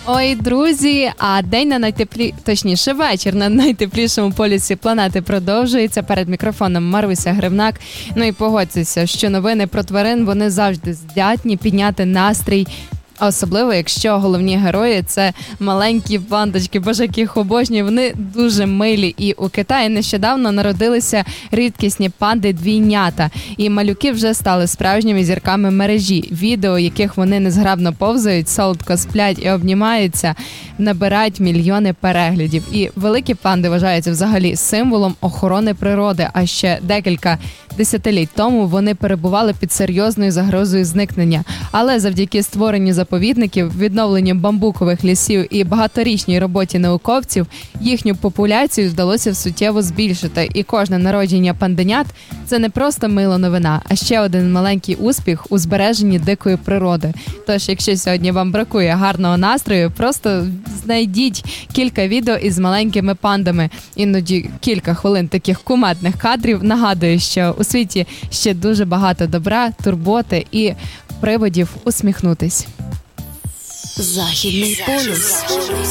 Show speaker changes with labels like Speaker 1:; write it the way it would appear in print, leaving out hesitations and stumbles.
Speaker 1: Ой, друзі, а день на точніше, вечір на найтеплішому полюсі планети продовжується. Перед мікрофоном Маруся Гривнак. Ну і погодьтеся, що новини про тварин, вони завжди здатні підняти настрій. Особливо, якщо головні герої – це маленькі пандочки, боже, яких обожнюю, вони дуже милі. І у Китаї нещодавно народилися рідкісні панди-двійнята. І малюки вже стали справжніми зірками мережі. Відео, яких вони незграбно повзають, солодко сплять і обнімаються, набирають мільйони переглядів. І великі панди вважаються взагалі символом охорони природи. А ще декілька десятиліть тому вони перебували під серйозною загрозою зникнення. Але завдяки створенню заповідників, відновленню бамбукових лісів і багаторічній роботі науковців, їхню популяцію вдалося суттєво збільшити. І кожне народження панденят – це не просто мила новина, а ще один маленький успіх у збереженні дикої природи. Тож, якщо сьогодні вам бракує гарного настрою, просто знайдіть кілька відео із маленькими пандами. Іноді кілька хвилин таких кумедних кадрів нагадує, що у світі ще дуже багато добра, турботи і приводів усміхнутись.
Speaker 2: Західний полюс.